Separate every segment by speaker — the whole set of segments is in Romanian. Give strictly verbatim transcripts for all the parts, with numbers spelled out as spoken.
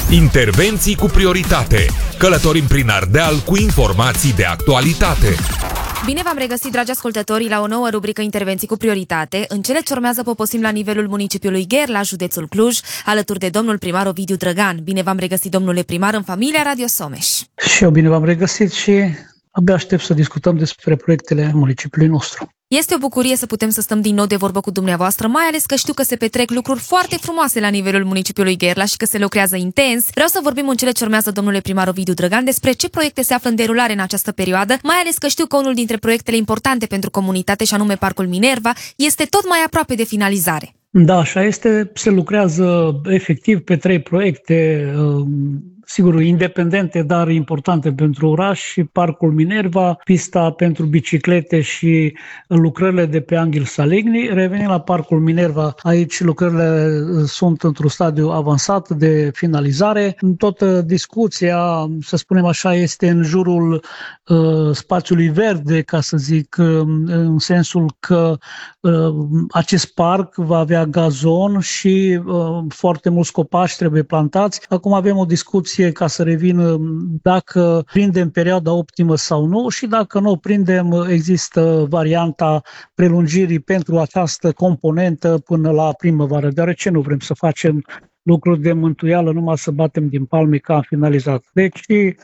Speaker 1: Intervenții cu prioritate. Călătorim prin Ardeal cu informații de actualitate.
Speaker 2: Bine v-am regăsit, dragi ascultători, la o nouă rubrică Intervenții cu prioritate. În cele ce urmează poposim la nivelul municipiului Gherla, județul Cluj, alături de domnul primar Ovidiu Drăgan. Bine v-am regăsit, domnule primar, în familia Radio Someș.
Speaker 3: Și eu bine v-am regăsit și abia aștept să discutăm despre proiectele municipiului nostru.
Speaker 2: Este o bucurie să putem să stăm din nou de vorbă cu dumneavoastră, mai ales că știu că se petrec lucruri foarte frumoase la nivelul municipiului Gherla și că se lucrează intens. Vreau să vorbim în cele ce urmează, domnule primar Ovidiu Drăgan, despre ce proiecte se află în derulare în această perioadă, mai ales că știu că unul dintre proiectele importante pentru comunitate, și anume Parcul Minerva, este tot mai aproape de finalizare.
Speaker 3: Da, așa este. Se lucrează efectiv pe trei proiecte, sigur, independente, dar importante pentru oraș, și Parcul Minerva, pista pentru biciclete și lucrările de pe Anghel Saligny. Revenind la Parcul Minerva, aici lucrările sunt într-un stadiu avansat de finalizare. Toată discuția, să spunem așa, este în jurul uh, spațiului verde, ca să zic, uh, în sensul că uh, acest parc va avea gazon și uh, foarte mulți copaci trebuie plantați. Acum avem o discuție ca să revin dacă prindem perioada optimă sau nu, și dacă nu o prindem, există varianta prelungirii pentru această componentă până la primăvară, deoarece nu vrem să facem lucruri de mântuială, numai să batem din palme că am finalizat. Deci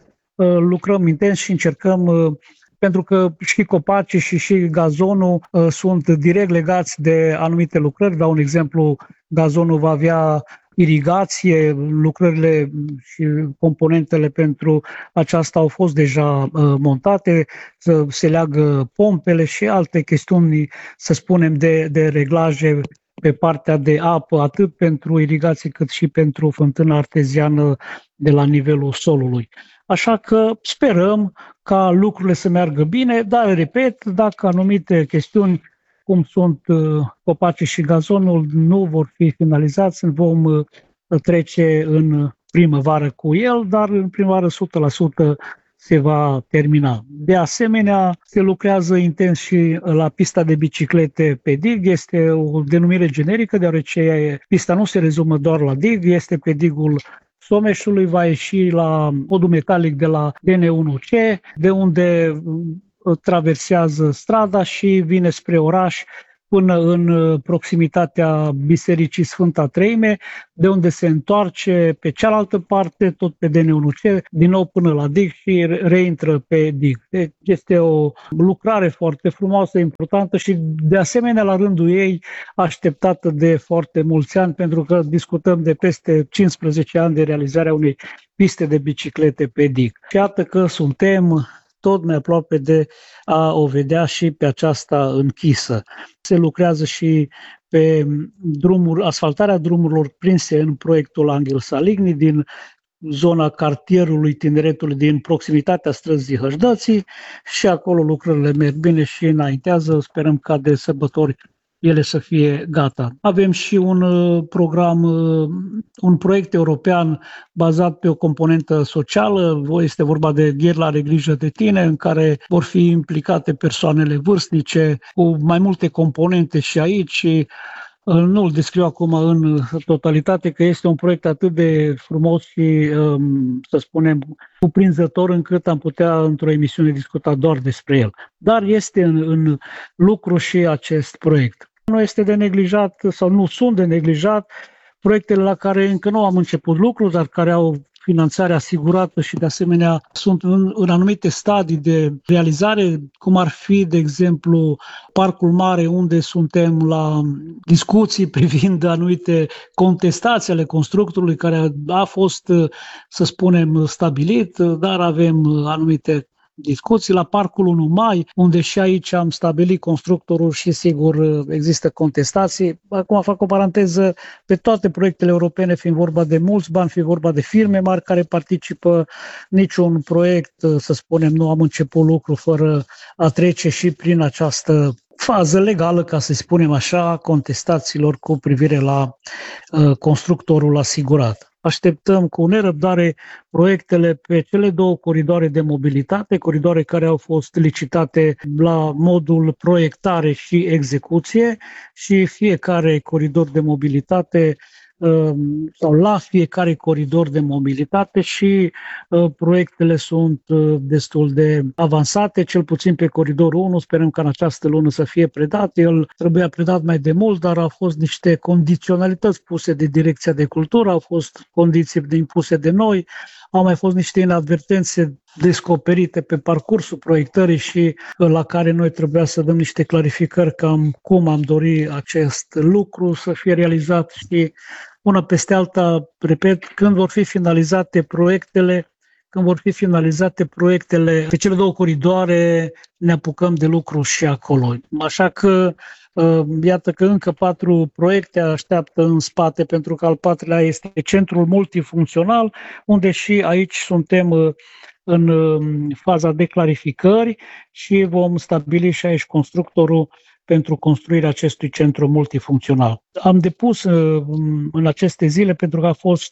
Speaker 3: lucrăm intens și încercăm, pentru că și copacii și și gazonul uh, sunt direct legați de anumite lucrări. Dau un exemplu, gazonul va avea irigație, lucrările și componentele pentru aceasta au fost deja uh, montate, să se leagă pompele și alte chestiuni, să spunem, de, de reglaje pe partea de apă, atât pentru irigație cât și pentru fântâna arteziană de la nivelul solului. Așa că sperăm ca lucrurile să meargă bine, dar, repet, dacă anumite chestiuni, cum sunt copacii și gazonul, nu vor fi finalizați, vom trece în primăvară cu el, dar în primăvară o sută la sută se va termina. De asemenea, se lucrează intens și la pista de biciclete pe dig. Este o denumire generică, deoarece pista nu se rezumă doar la dig, este pe digul Someșului, va ieși la podul metalic de la D N unu C, de unde traversează strada și vine spre oraș până în proximitatea Bisericii Sfânta Treime, de unde se întoarce pe cealaltă parte, tot pe D N unu C, din nou până la dig și reintră pe dig. Deci este o lucrare foarte frumoasă, importantă și, de asemenea, la rândul ei, așteptată de foarte mulți ani, pentru că discutăm de peste cincisprezece ani de realizarea unei piste de biciclete pe dig. Și iată că suntem tot mai aproape de a o vedea și pe aceasta închisă. Se lucrează și pe drumuri, asfaltarea drumurilor prinse în proiectul Anghel Saligny din zona cartierului Tineretului din proximitatea străzii Hășdății, și acolo lucrările merg bine și înaintează. Sperăm ca de sărbători ele să fie gata. Avem și un program, un proiect european bazat pe o componentă socială. Este vorba de Gherla are grijă de tine, în care vor fi implicate persoanele vârstnice cu mai multe componente și aici. Nu îl descriu acum în totalitate, că este un proiect atât de frumos și, să spunem, cuprinzător, încât am putea într-o emisiune discuta doar despre el. Dar este în, în lucru și acest proiect. Nu este de neglijat sau nu sunt de neglijat proiectele la care încă nu am început lucru, dar care au finanțare asigurată și, de asemenea, sunt în, în anumite stadii de realizare, cum ar fi, de exemplu, Parcul Mare, unde suntem la discuții privind anumite contestații ale constructorului, care a fost, să spunem, stabilit, dar avem anumite discuții. La Parcul unu Mai, unde și aici am stabilit constructorul și, sigur, există contestații. Acum fac o paranteză pe toate proiectele europene, fiind vorba de mulți bani, fiind vorba de firme mari care participă. Niciun proiect, să spunem, nu am început lucru fără a trece și prin această fază legală, ca să spunem așa, contestațiilor cu privire la uh, constructorul asigurat. Așteptăm cu nerăbdare proiectele pe cele două coridoare de mobilitate, coridoare care au fost licitate la modul proiectare și execuție, și fiecare coridor de mobilitate sau la fiecare coridor de mobilitate și proiectele sunt destul de avansate, cel puțin pe coridorul unu, sperăm că în această lună să fie predat. El trebuia predat mai de mult, dar au fost niște condiționalități puse de Direcția de Cultură, au fost condiții impuse de noi, au mai fost niște inadvertențe descoperite pe parcursul proiectării și la care noi trebuia să dăm niște clarificări cam cum am dori acest lucru să fie realizat și una peste alta, repet, când vor fi finalizate proiectele, când vor fi finalizate proiectele pe cele două coridoare, ne apucăm de lucru și acolo. Așa că iată că încă patru proiecte așteaptă în spate, pentru că al patrulea este centrul multifuncțional, unde și aici suntem în faza de clarificări și vom stabili și aici constructorul pentru construirea acestui centru multifuncțional. Am depus în aceste zile, pentru că a fost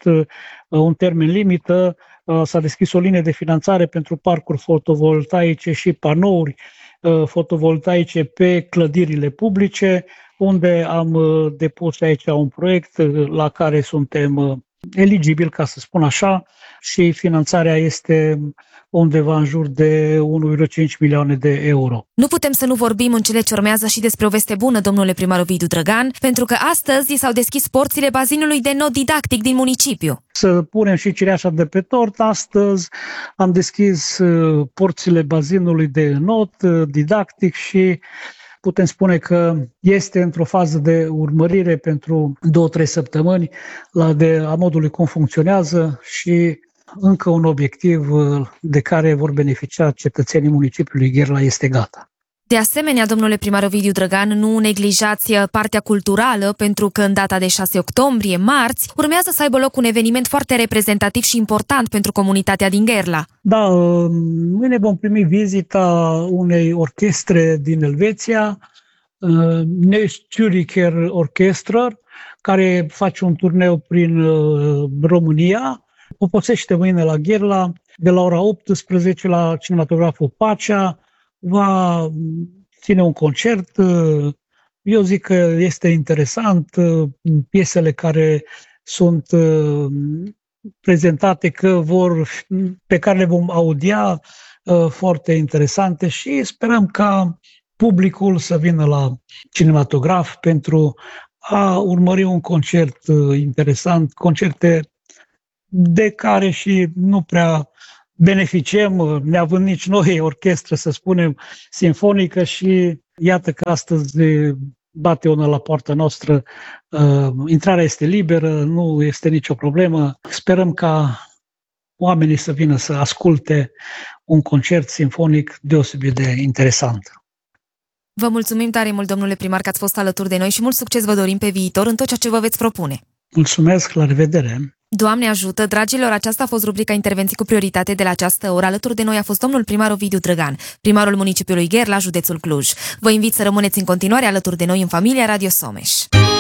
Speaker 3: un termen limită, s-a deschis o linie de finanțare pentru parcuri fotovoltaice și panouri fotovoltaice pe clădirile publice, unde am depus aici un proiect la care suntem eligibili, ca să spun așa, și finanțarea este undeva în jur de unu virgulă cinci milioane de euro.
Speaker 2: Nu putem să nu vorbim în cele ce urmează și despre o veste bună, domnule primar Ovidiu Drăgan, pentru că astăzi i s-au deschis porțile bazinului de not didactic din municipiu.
Speaker 3: Să punem și cireașa de pe tort. Astăzi am deschis porțile bazinului de not didactic și putem spune că este într-o fază de urmărire pentru două-trei săptămâni la de a modului cum funcționează și încă un obiectiv de care vor beneficia cetățenii municipiului Gherla este gata.
Speaker 2: De asemenea, domnule primar Ovidiu Drăgan, nu neglijați partea culturală, pentru că în data de șase octombrie, marți, urmează să aibă loc un eveniment foarte reprezentativ și important pentru comunitatea din Gherla.
Speaker 3: Da, mâine vom primi vizita unei orchestre din Elveția, Neues Züricher Orchestra, care face un turneu prin România. Poposește mâine la Gherla, de la ora optsprezece la cinematograful Pacea, va ține un concert. Eu zic că este interesant, piesele care sunt prezentate, că vor, pe care le vom audia, foarte interesante și sperăm ca publicul să vină la cinematograf pentru a urmări un concert interesant, concerte de care și nu prea beneficiem, neavând nici noi orchestră, să spunem, sinfonică, și iată că astăzi bate una la poarta noastră. Intrarea este liberă, nu este nicio problemă. Sperăm ca oamenii să vină să asculte un concert sinfonic deosebit de interesant.
Speaker 2: Vă mulțumim tare mult, domnule primar, că ați fost alături de noi și mult succes vă dorim pe viitor în tot ceea ce vă veți propune.
Speaker 3: Mulțumesc, la revedere!
Speaker 2: Doamne ajută, dragilor, aceasta a fost rubrica Intervenții cu prioritate de la această oră. Alături de noi a fost domnul primar Ovidiu Drăgan, primarul municipiului Gherla, județul Cluj. Vă invit să rămâneți în continuare alături de noi în familia Radio Someș.